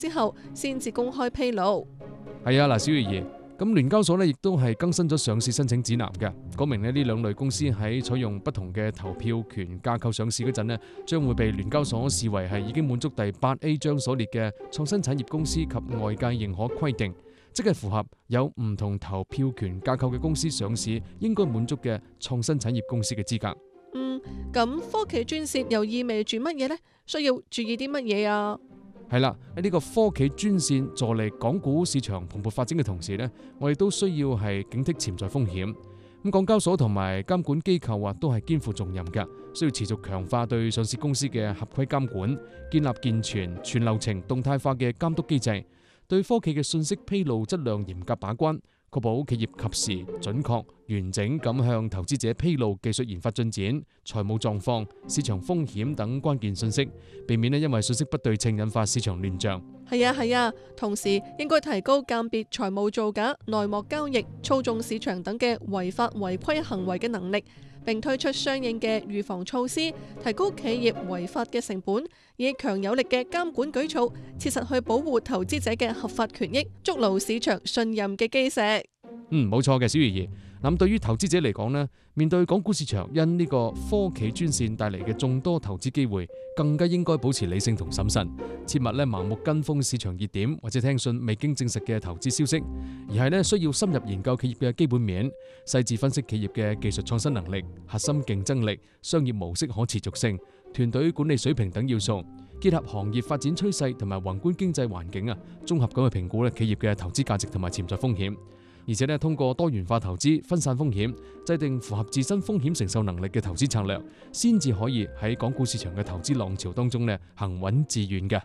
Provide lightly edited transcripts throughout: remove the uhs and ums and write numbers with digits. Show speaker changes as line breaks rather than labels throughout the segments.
之後先至公開披露。
係啊，嗱，小魚兒，咁聯交所呢亦都係更新咗上市申請指南嘅，講明呢兩類公司喺採用不同嘅投票權架構上市嗰陣呢，將會被聯交所視為係已經滿足第8A 章所列嘅創新產業公司及外界認可規定，即係符合有唔同投票權架構嘅公司上市應該滿足嘅創新產業公司嘅資格。
咁科企專線又意味住乜嘢呢？需要注意啲乜嘢啊？
係啦，喺呢個科企專線助力港股市場蓬勃發展嘅同時呢，我哋都需要係警惕潛在風險。咁港交所同埋監管機構都係肩負重任嘅，需要持續強化對上市公司嘅合規監管，建立健全全流程動態化嘅監督機制，對科企嘅信息披露質量嚴格把關，確保企業及時、準確、完整咁向投資者披露技術研發進展、財務狀況、市場風險等關鍵信息，避免因為信息不對稱引發市場亂象。
係啊，同時應該提高鑑別財務造假、內幕交易、操縱市場等嘅違法違規行為嘅能力，並推出相應嘅預防措施，提高企業違法嘅成本，以強有力嘅監管舉措，切實去保護投資者嘅合法權益，築牢市場信任嘅基石。
冇錯嘅，小魚兒。咁對於投資者嚟講呢，面對港股市場因呢個科企專線帶嚟嘅眾多投資機會，更加應該保持理性同審慎，切勿盲目跟風市場熱點或者聽信未經證實嘅投資消息，而係需要深入研究企業嘅基本面，細緻分析企業嘅技術創新能力、核心競爭力、商業模式可持續性、團隊管理水平等要素，結合行業發展趨勢同埋宏觀經濟環境綜合咁去評估企業嘅投資價值同埋潛在風險。而且通過多元化投資、分散風險，制定符合自身風險承受能力嘅投資策略，先至可以喺港股市場嘅投資浪潮當中行穩致遠嘅。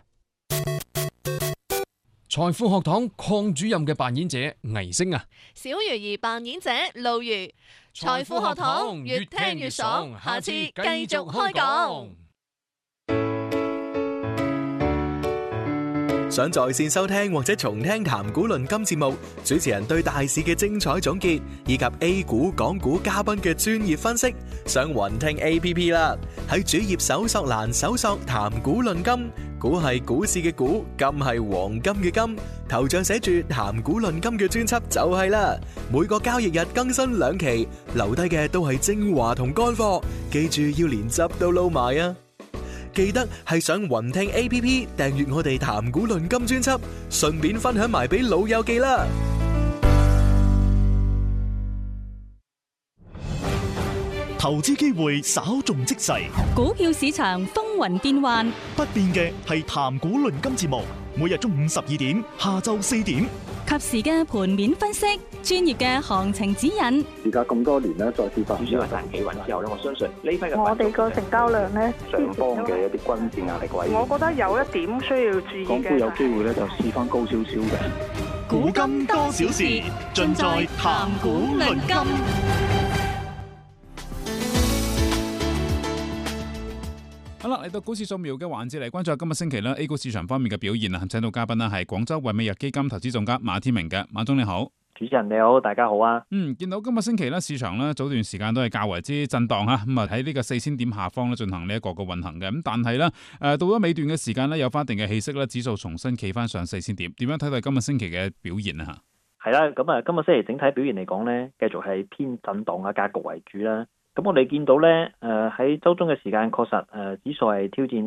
財富學堂鄺主任嘅扮演者倪星
小魚兒扮演者路如。財富學堂越聽越爽，下次繼續開講。
想在線收聽或者重聽談股論金節目，主持人對大市嘅精彩總結，以及 A 股、港股嘉賓嘅專業分析，上雲聽 APP 啦。喺主頁搜索欄搜索談股論金，股係股市嘅股，金係黃金嘅金，頭像寫住談股論金嘅專輯就係啦。每個交易日更新2期，留低嘅都係精華同乾貨，記住要連汁都撈埋啊！記得係上雲聽 APP 訂閱我哋談股論金專輯，順便分享埋俾老友記啦。
投資機會稍縱即逝，
股票市場風雲變幻，
不變嘅係談股論金節目，每日中午12點，下晝4點，
及時嘅盤面分析，專業嘅行情指引。
而家咁多年咧，再次發展
主要係大企穩之後咧，我相信呢批嘅
我哋個成交量咧，
上方嘅一啲均線壓力位，
我覺得有一點需要注意嘅。
港股有機會咧就試翻高少少嘅。
古今多少事，盡在談股論金。
好啦，嚟到股市掃描嘅環節嚟關注今日星期 A 股市場方面嘅表現啊！請到嘉賓係廣州惠美日基金投資總監馬天明嘅，馬總你好。
主持人你好，大家好啊！
見到今日星期市場早段時間都係較為之震盪啊，咁啊喺呢個4000點下方進行呢一個嘅運行嘅，咁但係到咗尾段嘅時間有翻一定嘅氣息指數重新企翻上4000點，點樣睇待今日星期嘅表現啊？
係啦，咁啊今日星期整體表現嚟講呢，繼續係偏震盪嘅格局為主啦。咁我哋見到呢，喺週中嘅時間確實指數係挑戰